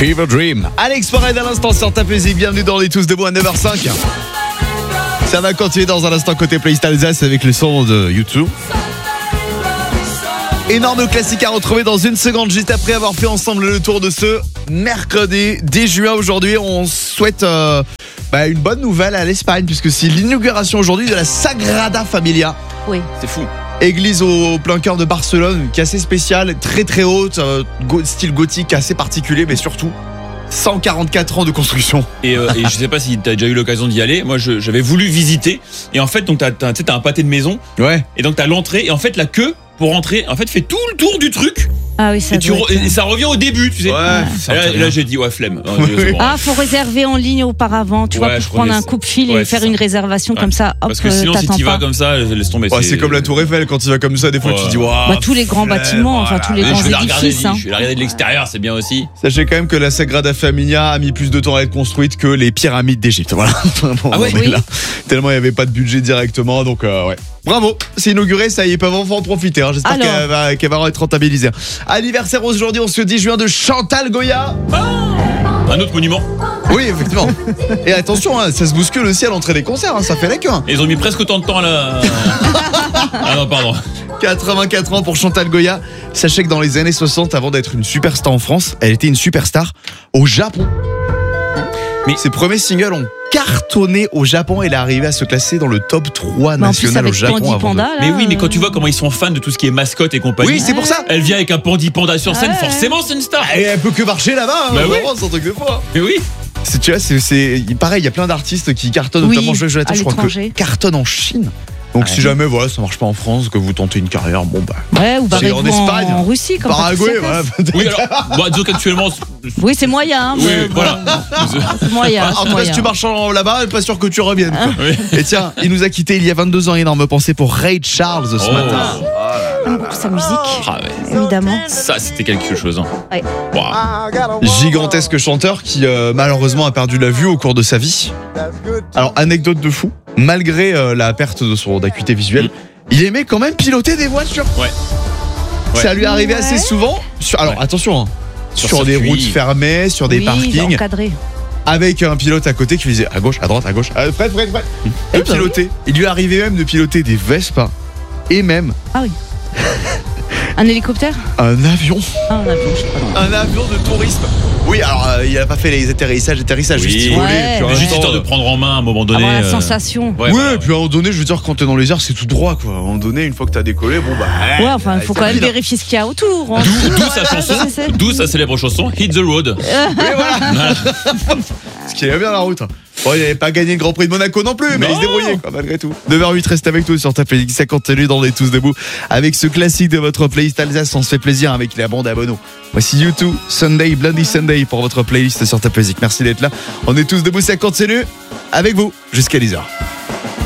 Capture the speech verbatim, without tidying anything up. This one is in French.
Fever Dream. Alex Parade à l'instant sur ta musique. Bienvenue dans les tous debout à neuf heures cinq. Ça va continuer dans un instant côté playlist Alsace avec le son de YouTube. Énorme classique à retrouver dans une seconde, juste après avoir fait ensemble le tour de ce mercredi dix juin. Aujourd'hui, on souhaite euh, bah, une bonne nouvelle à l'Espagne, puisque c'est l'inauguration aujourd'hui de la Sagrada Familia. Oui. C'est fou. Église au plein cœur de Barcelone, qui est assez spéciale, très très haute, euh, go- style gothique assez particulier, mais surtout cent quarante-quatre ans de construction. Et, euh, et je sais pas si t'as déjà eu l'occasion d'y aller. Moi, je- j'avais voulu visiter. Et en fait, donc t'as, t'as, tu sais, t'as un pâté de maison. Ouais. Et donc t'as l'entrée. Et en fait, la queue pour rentrer, en fait, fait tout le tour du truc. Ah oui, ça Et, tu doit re- être- et ça revient au début, tu sais. Ouais. Et là, là, j'ai dit ouais flemme. Non, c'est- c'est bon. Ah, faut réserver en ligne auparavant, tu Ouais, vois, je pour prendre crois un que coupe-fil c'est- et ouais, faire c'est une ça. réservation Ouais. comme ça. Hop, Parce que sinon, euh, si t'attends t'y vas pas. comme ça, laisse tomber. Ouais, c'est comme la Tour Eiffel, quand tu vas comme ça, des fois Ouais. tu te dis waouh. Bah, tous les grands flemme, bâtiments, enfin tous les Et grands je vais la regarder, édifices. hein. je vais la regarder de l'extérieur, c'est bien aussi. Sachez quand même que la Sagrada Familia a mis plus de temps à être construite que les pyramides d'Égypte. Voilà. Vraiment, Ah ouais on est Oui. là. Tellement il n'y avait pas de budget directement, donc euh, ouais. Bravo, c'est inauguré, ça y est, ils peuvent enfin en profiter. hein. J'espère Alors. qu'elle va, qu'elle va être rentabilisée. Anniversaire aujourd'hui, on se dit juin de Chantal Goya. Un autre monument. Oui, effectivement. Et attention, hein, ça se bouscule aussi à l'entrée des concerts, hein, ça fait la queue. hein. Et ils ont mis presque autant de temps à la. Ah non, pardon. quatre-vingt-quatre ans pour Chantal Goya. Sachez que dans les années soixante, avant d'être une superstar en France, elle était une superstar au Japon. Mais ses premiers singles ont cartonné au Japon. Elle est arrivée à se classer dans le top trois Mais en plus, national au avec Japon. Pandi avant de- Panda, là. Mais oui, mais quand euh, tu vois comment ils sont fans de tout ce qui est mascotte et compagnie. Oui, c'est pour ça. Elle vient avec un pandi panda sur scène, Ouais. forcément c'est une star. Et elle peut que marcher là-bas. Hein, Bah oui. vraiment, c'est un truc de fou. hein. Mais oui. C'est, tu vois, c'est, c'est pareil. Il y a plein d'artistes qui cartonnent, Oui, notamment Joël Jonathan, à je crois que l'étranger. cartonne en Chine. Donc Ah si oui. jamais voilà, ça marche pas en France, que vous tentez une carrière, bon bah. Ouais, ou C'est barrez-vous en Espagne, en Russie, comme Paraguay, Patricia voilà. Cass. Oui, alors, bah, disons qu'actuellement. Oui, c'est moyen. hein, Oui, mais bon, voilà. C'est moyen. En c'est tout cas, moyen. si tu marches en- là-bas, pas sûr que tu reviennes. quoi. Oui. Et tiens, il nous a quitté il y a vingt-deux ans. Énorme pensée pour Ray Charles ce Oh. matin. J'aime beaucoup sa musique, Ah ouais. évidemment. Ça, c'était quelque chose. Hein. Ouais. Waouh. Gigantesque chanteur qui euh, malheureusement a perdu la vue au cours de sa vie. Alors anecdote de fou, malgré euh, la perte de son acuité visuelle, il aimait quand même piloter des voitures. Ouais. Ça Ouais. lui arrivait Ouais. assez souvent. Sur, alors Ouais. attention, hein, sur, Sur des circuit. routes fermées, sur des Oui, parkings, encadré. avec un pilote à côté qui faisait à gauche, à droite, à gauche, à Fred, Fred, Fred. Eh De ben piloter. Il lui arrivait même de piloter des Vespa et même Ah oui. Un hélicoptère un avion. Ah, un avion, je sais pas. non. Un avion de tourisme. Oui, alors euh, il a pas fait les atterrissages, atterrissages, Oui. juste volé. Ouais, puis en ouais. même Juste temps, histoire de prendre en main à un moment donné. Avoir la euh, sensation. Ouais, Ouais, voilà, et puis à un moment donné, je veux dire, quand t'es dans les airs, c'est tout droit, quoi. À un moment donné, une fois que t'as décollé, bon bah. Ouais, enfin, il faut c'est quand même vide, hein. vérifier ce qu'il y a autour. hein. D'où, d'où sa chanson, c'est- c'est- d'où sa célèbre chanson Hit the Road. Mais voilà. Ce qui est bien la route. Bon, il n'avait pas gagné le Grand Prix de Monaco non plus, mais Non. il se débrouillait, quoi, malgré tout. neuf heures huit, reste avec nous sur ta playlist. Ça continue dans les tous debout. Avec ce classique de votre playlist Alsace, on se fait plaisir avec la bande à Bono. Voici U deux, Sunday, Bloody Sunday pour votre playlist sur ta playlist. Merci d'être là. On est tous debout, ça continue avec vous jusqu'à dix heures.